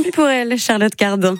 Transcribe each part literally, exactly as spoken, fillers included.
plus pour elle, Charlotte Cardin.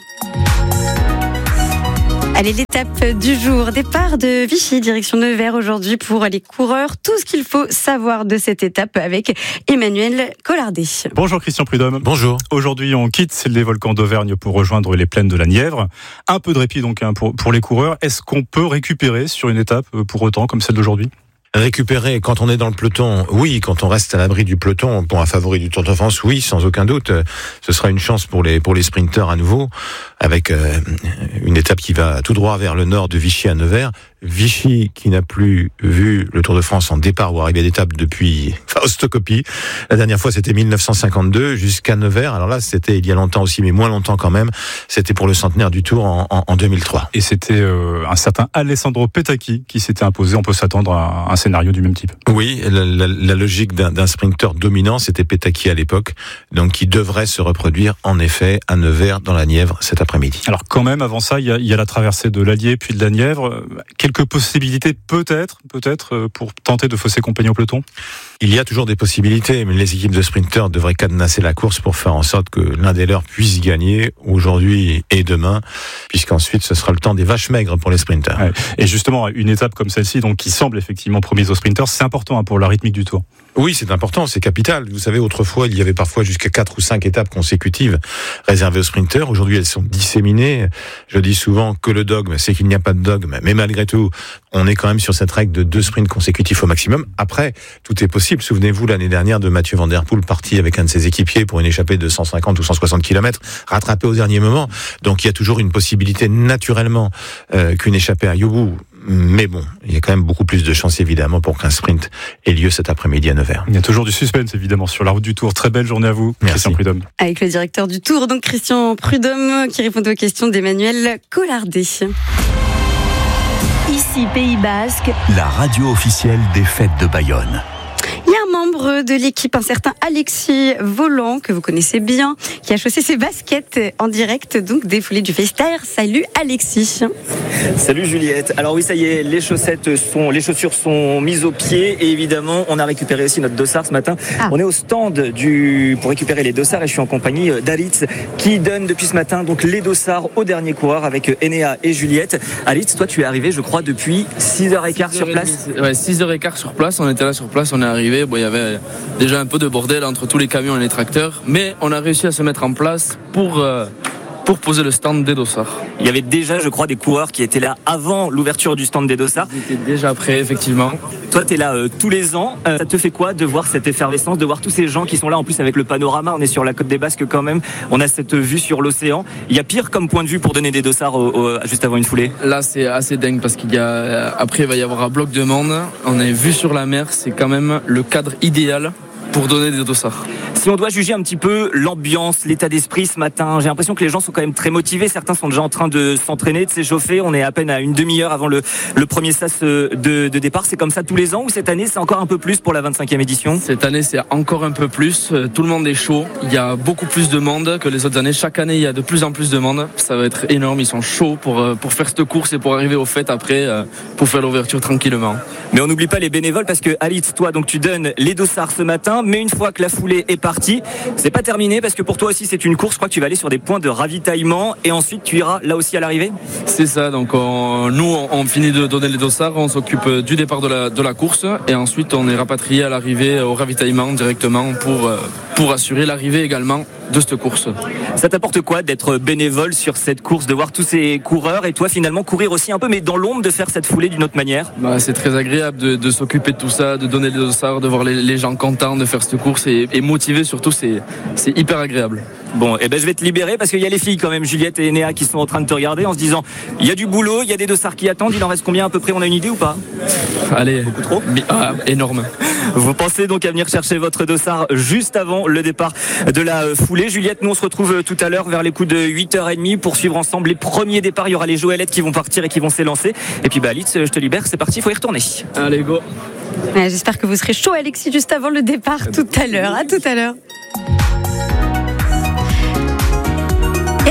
Allez, l'étape du jour, départ de Vichy, direction Nevers aujourd'hui pour les coureurs. Tout ce qu'il faut savoir de cette étape avec Emmanuel Collardet. Bonjour Christian Prudhomme. Bonjour. Aujourd'hui, on quitte les volcans d'Auvergne pour rejoindre les plaines de la Nièvre. Un peu de répit donc hein, pour, pour les coureurs. Est-ce qu'on peut récupérer sur une étape pour autant comme celle d'aujourd'hui ? Récupérer quand on est dans le peloton, oui. Quand on reste à l'abri du peloton, pour un favori du Tour de France, oui, sans aucun doute. Ce sera une chance pour les pour les sprinteurs à nouveau, avec euh, une étape qui va tout droit vers le nord de Vichy à Nevers. Vichy qui n'a plus vu le Tour de France en départ ou arrivée d'étape depuis Faustocopie. La dernière fois, c'était mille neuf cent cinquante-deux jusqu'à Nevers. Alors là, c'était il y a longtemps aussi, mais moins longtemps quand même. C'était pour le centenaire du Tour en, en, en deux mille trois. Et c'était euh, un certain Alessandro Petacchi qui s'était imposé. On peut s'attendre à un scénario du même type. Oui, la, la, la logique d'un, d'un sprinter dominant, c'était Petacchi à l'époque, donc qui devrait se reproduire en effet à Nevers dans la Nièvre cet après-midi. Alors quand même, avant ça, il y a, il y a la traversée de l'Allier puis de la Nièvre. Quelques possibilités peut-être, peut-être pour tenter de fausser compagnie au peloton. Il y a toujours des possibilités, mais les équipes de sprinteurs devraient cadenasser la course pour faire en sorte que l'un des leurs puisse gagner aujourd'hui et demain, puisqu'ensuite ce sera le temps des vaches maigres pour les sprinteurs. Ouais. Et justement, une étape comme celle-ci, donc qui semble effectivement promise aux sprinteurs, c'est important hein, pour la rythmique du Tour. Oui, c'est important, c'est capital. Vous savez, autrefois, il y avait parfois jusqu'à quatre ou cinq étapes consécutives réservées aux sprinteurs. Aujourd'hui, elles sont disséminées. Je dis souvent que le dogme, c'est qu'il n'y a pas de dogme. Mais malgré tout, on est quand même sur cette règle de deux sprints consécutifs au maximum. Après, tout est possible. Souvenez-vous, l'année dernière, de Mathieu Van Der Poel, parti avec un de ses équipiers pour une échappée de cent cinquante ou cent soixante kilomètres, rattrapé au dernier moment. Donc, il y a toujours une possibilité, naturellement, euh, qu'une échappée aille au bout. Mais bon, il y a quand même beaucoup plus de chances évidemment pour qu'un sprint ait lieu cet après-midi à Nevers. Il y a toujours du suspense évidemment sur la route du Tour. Très belle journée à vous, Merci. Christian Prudhomme. Avec le directeur du Tour, donc Christian Prudhomme, qui répond aux questions d'Emmanuel Collardet. Ici Pays Basque, la radio officielle des fêtes de Bayonne. Il y a un membre de l'équipe, un certain Alexis Volant, que vous connaissez bien, qui a chaussé ses baskets en direct, donc défoulé du FaceTime. Salut Alexis. Salut Juliette. Alors oui, ça y est, les chaussettes sont, les chaussures sont mises au pied et évidemment, on a récupéré aussi notre dossard ce matin. Ah. On est au stand du, pour récupérer les dossards et je suis en compagnie d'Alitz qui donne depuis ce matin donc les dossards au dernier coureur avec Enea et Juliette.Alitz, toi tu es arrivé, je crois, depuis six heures quinze sur place. Ouais, six heures quinze sur place. On était là sur place, on est arrivé. Bon, il y avait déjà un peu de bordel entre tous les camions et les tracteurs, mais on a réussi à se mettre en place pour euh, pour poser le stand des dossards. Il y avait déjà, je crois, des coureurs qui étaient là avant l'ouverture du stand des dossards. Ils étaient déjà prêts, effectivement. Toi, tu es là euh, tous les ans. Euh, ça te fait quoi de voir cette effervescence, de voir tous ces gens qui sont là, en plus avec le panorama, on est sur la côte des Basques quand même, on a cette vue sur l'océan. Il y a pire comme point de vue pour donner des dossards au, au, juste avant une foulée? Là, c'est assez dingue parce qu'il y a, après, il va y avoir un bloc de monde. On est vu sur la mer, c'est quand même le cadre idéal pour donner des dossards. Si on doit juger un petit peu l'ambiance, l'état d'esprit ce matin, j'ai l'impression que les gens sont quand même très motivés. Certains sont déjà en train de s'entraîner, de s'échauffer. On est à peine à une demi-heure avant le, le premier sas de, de départ. C'est comme ça tous les ans ou cette année, c'est encore un peu plus pour la vingt-cinquième édition? Cette année, c'est encore un peu plus. Tout le monde est chaud. Il y a beaucoup plus de monde que les autres années. Chaque année, il y a de plus en plus de monde. Ça va être énorme. Ils sont chauds pour, pour faire cette course et pour arriver aux fêtes après, pour faire l'ouverture tranquillement. Mais on n'oublie pas les bénévoles parce que Alice, toi, donc tu donnes les dossards ce matin, mais une fois que la foulée est partie, c'est pas terminé parce que pour toi aussi c'est une course. Je crois que tu vas aller sur des points de ravitaillement et ensuite tu iras là aussi à l'arrivée. C'est ça. Donc on, nous, on, on finit de donner les dossards, on s'occupe du départ de la de la course et ensuite on est rapatrié à l'arrivée au ravitaillement directement pour pour assurer l'arrivée également de cette course. Ça t'apporte quoi d'être bénévole sur cette course, de voir tous ces coureurs et toi finalement courir aussi un peu mais dans l'ombre, de faire cette foulée d'une autre manière? Bah, c'est très agréable de, de s'occuper de tout ça, de donner les dossards, de voir les, les gens contents de faire cette course et, et motivés surtout, c'est, c'est hyper agréable. Bon, et eh ben je vais te libérer parce qu'il y a les filles quand même, Juliette et Enea, qui sont en train de te regarder en se disant il y a du boulot, il y a des dossards qui attendent, il en reste combien à peu près, on a une idée ou pas? Allez, beaucoup trop. Ah, énorme. Vous pensez donc à venir chercher votre dossard juste avant le départ de la foulée. Juliette, nous on se retrouve tout à l'heure vers les coups de huit heures trente pour suivre ensemble les premiers départs. Il y aura les Joëlettes qui vont partir et qui vont s'élancer. Et puis bah Alice, je te libère, c'est parti, il faut y retourner. Allez, go. Ouais, j'espère que vous serez chaud, Alexis, juste avant le départ tout à l'heure. À tout à l'heure. Et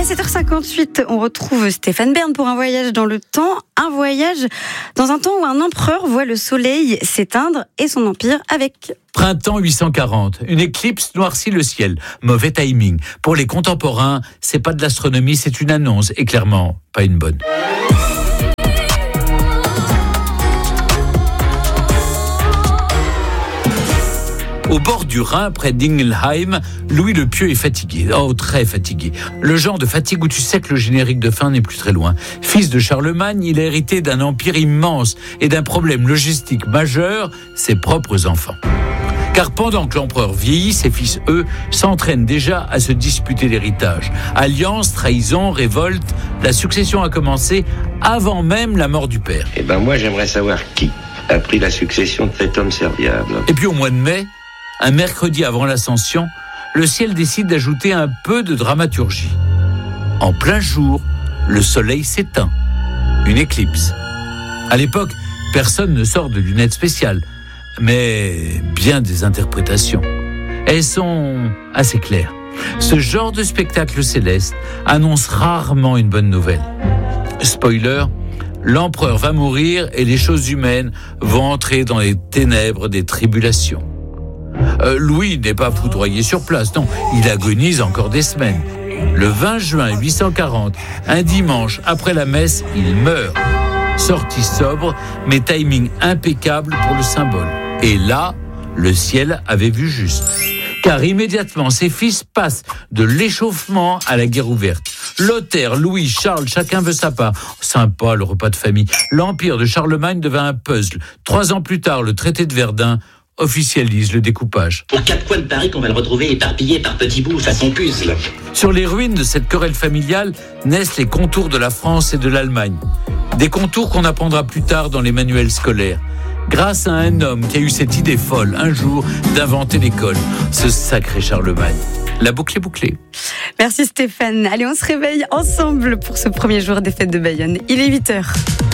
sept heures cinquante-huit, on retrouve Stéphane Bern pour un voyage dans le temps. Un voyage dans un temps où un empereur voit le soleil s'éteindre et son empire avec. Printemps huit cent quarante, une éclipse noircit le ciel. Mauvais timing. Pour les contemporains, c'est pas de l'astronomie, c'est une annonce, et clairement, pas une bonne. Au bord du Rhin, près d'Ingelheim, Louis le Pieux est fatigué. Oh, très fatigué. Le genre de fatigue où tu sais que le générique de fin n'est plus très loin. Fils de Charlemagne, il a hérité d'un empire immense et d'un problème logistique majeur, ses propres enfants. Car pendant que l'empereur vieillit, ses fils, eux, s'entraînent déjà à se disputer l'héritage. Alliance, trahison, révolte, la succession a commencé avant même la mort du père. Eh ben moi, j'aimerais savoir qui a pris la succession de cet homme serviable. Et puis au mois de mai, un mercredi avant l'Ascension, le ciel décide d'ajouter un peu de dramaturgie. En plein jour, le soleil s'éteint. Une éclipse. À l'époque, personne ne sort de lunettes spéciales, mais bien des interprétations. Elles sont assez claires. Ce genre de spectacle céleste annonce rarement une bonne nouvelle. Spoiler, l'empereur va mourir et les choses humaines vont entrer dans les ténèbres des tribulations. Euh, Louis n'est pas foudroyé sur place, non, il agonise encore des semaines. Le vingt juin huit cent quarante, un dimanche après la messe, il meurt. Sortie sobre, mais timing impeccable pour le symbole. Et là, le ciel avait vu juste. Car immédiatement, ses fils passent de l'échauffement à la guerre ouverte. Lothaire, Louis, Charles, chacun veut sa part. Sympa, le repas de famille. L'empire de Charlemagne devint un puzzle. Trois ans plus tard, le traité de Verdun officialise le découpage. Aux quatre coins de Paris qu'on va le retrouver éparpillé par petits bouts façon puzzle. Sur les ruines de cette querelle familiale naissent les contours de la France et de l'Allemagne. Des contours qu'on apprendra plus tard dans les manuels scolaires. Grâce à un homme qui a eu cette idée folle, un jour, d'inventer l'école. Ce sacré Charlemagne. La boucle est bouclée. Merci Stéphane. Allez, on se réveille ensemble pour ce premier jour des fêtes de Bayonne. Il est huit heures.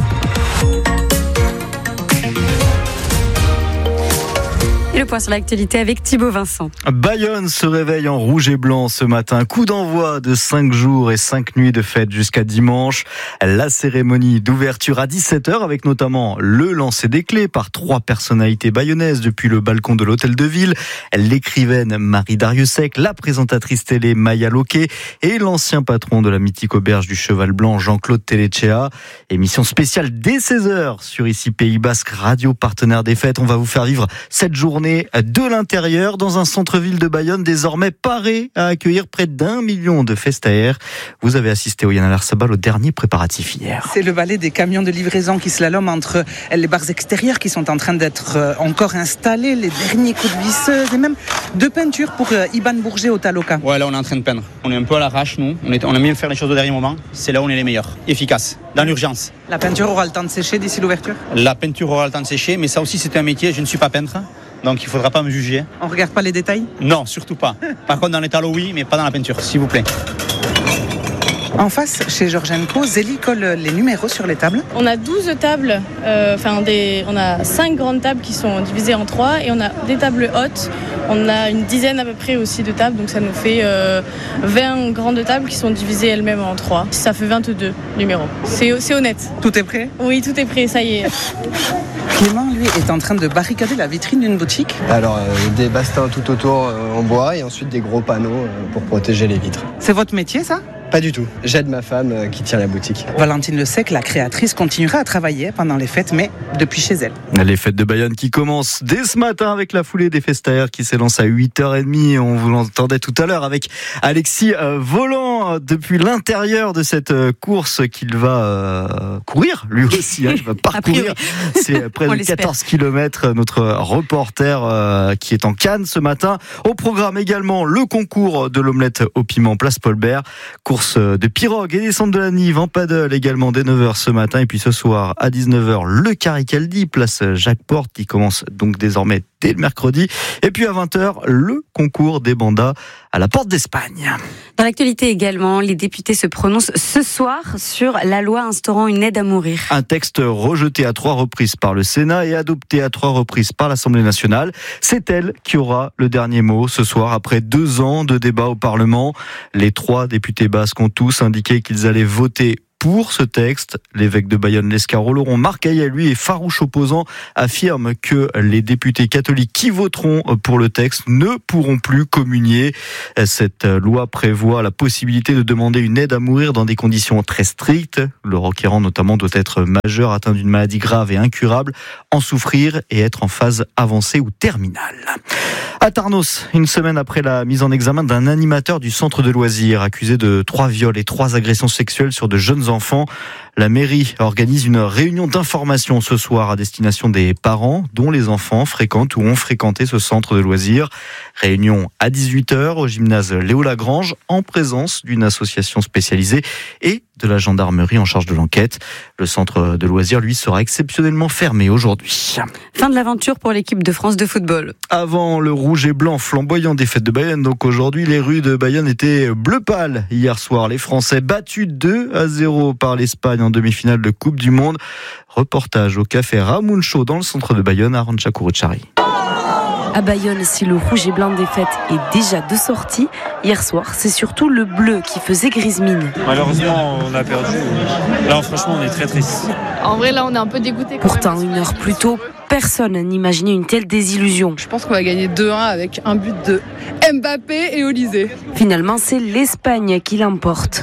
Et le point sur l'actualité avec Thibaut Vincent. Bayonne se réveille en rouge et blanc ce matin. Coup d'envoi de cinq jours et cinq nuits de fête jusqu'à dimanche. La cérémonie d'ouverture à dix-sept heures avec notamment le lancer des clés par trois personnalités bayonnaises depuis le balcon de l'hôtel de ville. L'écrivaine Marie Dariussec, la présentatrice télé Maya Loquet et l'ancien patron de la mythique auberge du Cheval Blanc Jean-Claude Telechea. Émission spéciale dès seize heures sur ici Pays Basque, radio partenaire des fêtes. On va vous faire vivre cette journée de l'intérieur dans un centre-ville de Bayonne désormais paré à accueillir près d'un million de festaires. Vous avez assisté, Oyana Larsabal, au dernier préparatif hier. C'est le balai des camions de livraison qui slaloment entre les barres extérieures qui sont en train d'être encore installées, les derniers coups de visseuse et même de peinture pour Iban Bourget au Taloca. Ouais, là on est en train de peindre. On est un peu à l'arrache, nous. On, est, on aime bien faire les choses au dernier moment. C'est là où on est les meilleurs, efficaces, dans l'urgence. La peinture aura le temps de sécher d'ici l'ouverture ? La peinture aura le temps de sécher, mais ça aussi c'est un métier. Je ne suis pas peintre. Donc il ne faudra pas me juger. On ne regarde pas les détails ? Non, surtout pas. Par contre, dans les talos, oui, mais pas dans la peinture, s'il vous plaît. En face, chez Georgienko, Zélie colle les numéros sur les tables. On a douze tables, euh, enfin des, on a cinq grandes tables qui sont divisées en trois et on a des tables hautes. On a une dizaine à peu près aussi de tables, donc ça nous fait euh, vingt grandes tables qui sont divisées elles-mêmes en trois. Ça fait vingt-deux numéros. C'est, c'est honnête. Tout est prêt ? Oui, tout est prêt, ça y est. Clément, lui, est en train de barricader la vitrine d'une boutique. Alors, euh, des bastins tout autour euh, en bois et ensuite des gros panneaux euh, pour protéger les vitres. C'est votre métier, ça ? Pas du tout. J'aide ma femme euh, qui tient la boutique. Valentine Le Sec, la créatrice, continuera à travailler pendant les fêtes, mais depuis chez elle. Les fêtes de Bayonne qui commencent dès ce matin avec la foulée des festaires qui s'élance à huit heures trente. On vous l'entendait tout à l'heure avec Alexis euh, Volant depuis l'intérieur de cette euh, course qu'il va euh, courir, lui aussi. Hein, il va parcourir. C'est près de quatorze kilomètres. Notre reporter euh, qui est en Cannes ce matin. Au programme également le concours de l'omelette au piment Place Paul-Bert. Course de pirogue et descente de la Nive en paddle également dès neuf heures ce matin. Et puis ce soir à dix-neuf heures, le Caricaldi, place Jacques Porte, qui commence donc désormais dès le mercredi. Et puis à vingt heures, le concours des bandas à la Porte d'Espagne. Dans l'actualité également, les députés se prononcent ce soir sur la loi instaurant une aide à mourir. Un texte rejeté à trois reprises par le Sénat et adopté à trois reprises par l'Assemblée nationale. C'est elle qui aura le dernier mot ce soir après deux ans de débat au Parlement. Les trois députés basques ont tous indiqué qu'ils allaient voter pour ce texte. L'évêque de Bayonne, Lescaro, Laurent Marcaillet, lui, est farouche opposant, affirme que les députés catholiques qui voteront pour le texte ne pourront plus communier. Cette loi prévoit la possibilité de demander une aide à mourir dans des conditions très strictes. Le requérant notamment doit être majeur, atteint d'une maladie grave et incurable, en souffrir et être en phase avancée ou terminale. À Tarnos, une semaine après la mise en examen d'un animateur du centre de loisirs accusé de trois viols et trois agressions sexuelles sur de jeunes enfants, la mairie organise une réunion d'information ce soir à destination des parents dont les enfants fréquentent ou ont fréquenté ce centre de loisirs. Réunion à dix-huit heures au gymnase Léo Lagrange en présence d'une association spécialisée et de la gendarmerie en charge de l'enquête. Le centre de loisirs, lui, sera exceptionnellement fermé aujourd'hui. Fin de l'aventure pour l'équipe de France de football. Avant le rouge et blanc flamboyant des fêtes de Bayonne, donc aujourd'hui, les rues de Bayonne étaient bleu pâle. Hier soir, les Français battus deux à zéro par l'Espagne en demi-finale de Coupe du Monde. Reportage au café Ramuncho dans le centre de Bayonne, à Arantxa Kuruchari. À Bayonne, si le rouge et blanc des fêtes est déjà de sortie, hier soir, c'est surtout le bleu qui faisait grise mine. Malheureusement, on a perdu. Là, franchement, on est très triste. En vrai, là, on est un peu dégoûté. Pourtant, une heure plus tôt, personne n'imaginait une telle désillusion. Je pense qu'on va gagner deux un avec un but de Mbappé et Olysée. Finalement, c'est l'Espagne qui l'emporte.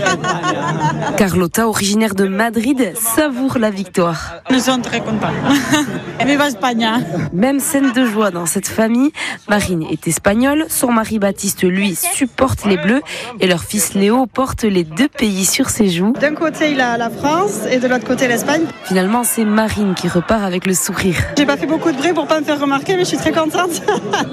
Carlota, originaire de Madrid, savoure la victoire. Nous sommes très contents. Viva España. Même scène de joie dans cette famille. Marine est espagnole, son mari Baptiste, lui, supporte les Bleus et leur fils Léo porte les deux pays sur ses joues. D'un côté, il a la France et de l'autre côté, l'Espagne. Finalement, c'est Marine qui repart avec le sourire. J'ai pas fait beaucoup de bruit pour pas me faire remarquer, mais je suis très contente.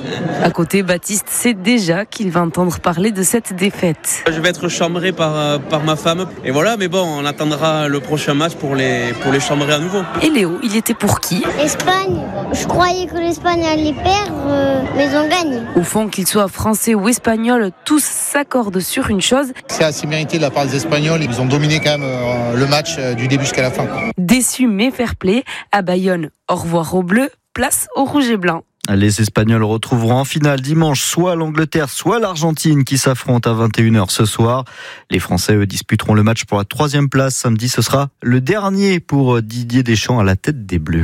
À côté, Baptiste sait déjà qu'il va entendre parler de cette défaite. Je vais être chambré par, par ma femme. Et voilà, mais bon, on attendra le prochain match pour les, pour les chambrer à nouveau. Et Léo, il était pour qui ? Espagne. Je croyais que l'Espagne allait perdre, mais ils ont gagné. Au fond, qu'ils soient français ou espagnols, tous s'accordent sur une chose. C'est assez mérité de la part des Espagnols. Ils ont dominé quand même euh, le match euh, du début jusqu'à la fin. Déçu mais fair play. À Bayonne, au revoir au bleu, place au rouge et blanc. Les Espagnols retrouveront en finale dimanche soit l'Angleterre, soit l'Argentine qui s'affrontent à vingt et une heures ce soir. Les Français, eux, disputeront le match pour la troisième place. Samedi, ce sera le dernier pour Didier Deschamps à la tête des Bleus.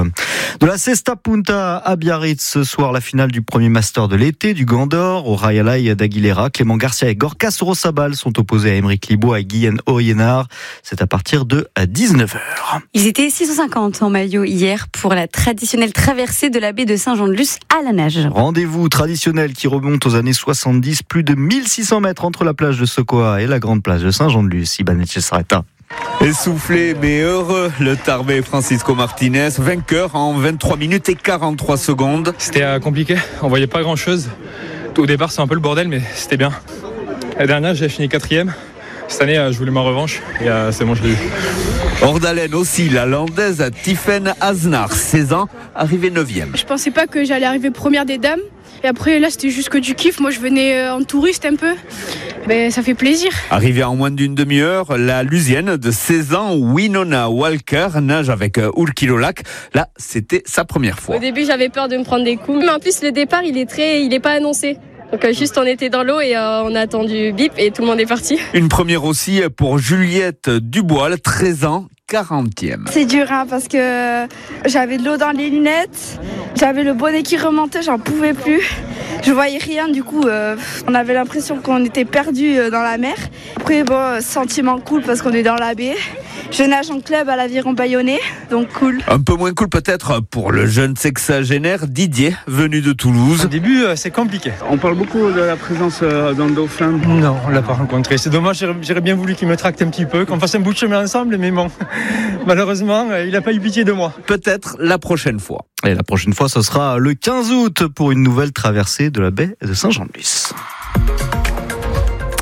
De la Cesta Punta à Biarritz, ce soir, la finale du premier Master de l'été du Gant d'Or. Au Rayalay d'Aguilera, Clément Garcia et Gorka Sorosabal sont opposés à Émeric Libaud et Guyane Oyenard. C'est à partir de dix-neuf heures. Ils étaient six cent cinquante en maillot hier pour la traditionnelle traversée de la baie de Saint-Jean-de-Luz à la nage. Rendez-vous traditionnel qui remonte aux années soixante-dix, plus de mille six cents mètres entre la plage de Sokoa et la grande plage de Saint-Jean-de-Luz. Iban Etchesareta. Essoufflé mais heureux, le Tarbé Francisco Martinez, vainqueur en vingt-trois minutes et quarante-trois secondes. C'était euh, compliqué, on voyait pas grand chose. Au départ c'est un peu le bordel mais c'était bien. La dernière j'ai fini quatrième. Cette année euh, je voulais ma revanche et euh, c'est bon, je l'ai eu. Hors d'haleine aussi, la landaise Tiffaine Aznar, seize ans, arrivée neuvième. Je pensais pas que j'allais arriver première des dames. Et après là c'était juste que du kiff. Moi je venais en touriste un peu. Ben, ça fait plaisir. Arrivée en moins d'une demi-heure, la Lusienne de seize ans, Winona Walker, nage avec Urquilolac. Là, c'était sa première fois. Au début, j'avais peur de me prendre des coups. Mais en plus, le départ, il est très, il est pas annoncé. Donc euh, juste, on était dans l'eau et euh, on a attendu bip et tout le monde est parti. Une première aussi pour Juliette Dubois, treize ans. quarantième. C'est dur hein, parce que j'avais de l'eau dans les lunettes, j'avais le bonnet qui remontait, j'en pouvais plus. Je voyais rien, du coup euh, on avait l'impression qu'on était perdu dans la mer. Après bon, sentiment cool parce qu'on est dans la baie. Je nage en club à l'Aviron Bayonnais, donc cool. Un peu moins cool peut-être pour le jeune sexagénaire Didier, venu de Toulouse. Au début, c'est compliqué. On parle beaucoup de la présence d'un dauphin. Non, on l'a pas rencontré. C'est dommage, j'aurais bien voulu qu'il me tracte un petit peu, qu'on fasse un bout de chemin ensemble, mais bon, malheureusement, il n'a pas eu pitié de moi. Peut-être la prochaine fois. Et la prochaine fois, ce sera le quinze août pour une nouvelle traversée de la baie de Saint-Jean-de-Luz.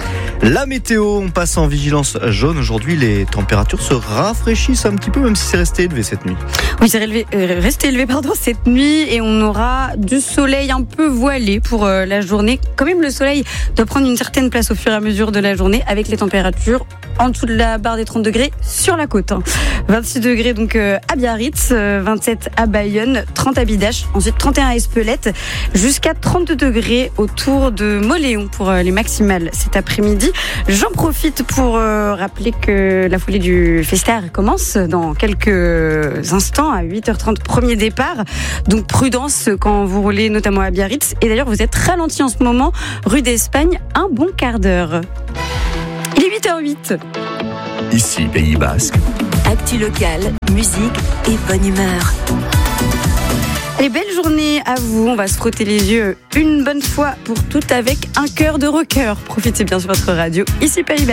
La météo, on passe en vigilance jaune. Aujourd'hui, les températures se rafraîchissent un petit peu, même si c'est resté élevé cette nuit. Oui, c'est élevé, euh, resté élevé pardon, cette nuit et on aura du soleil un peu voilé pour euh, la journée. Quand même, le soleil doit prendre une certaine place au fur et à mesure de la journée avec les températures en dessous de la barre des trente degrés sur la côte. Hein. vingt-six degrés donc euh, à Biarritz, euh, vingt-sept à Bayonne, trente à Bidache, ensuite trente et un à Espelette, jusqu'à trente-deux degrés autour de Moléon pour euh, les maximales cet après-midi. J'en profite pour euh, rappeler que la foulée du Festard commence dans quelques instants à huit heures trente, premier départ. Donc prudence quand vous roulez notamment à Biarritz. Et d'ailleurs, vous êtes ralenti en ce moment, rue d'Espagne, un bon quart d'heure. Il est huit heures huit. Ici, Pays Basque. Actu locale, musique et bonne humeur. Allez, belle journée à vous. On va se frotter les yeux une bonne fois pour toutes avec un cœur de rocker. Profitez bien sur votre radio. Ici, Pays Basque.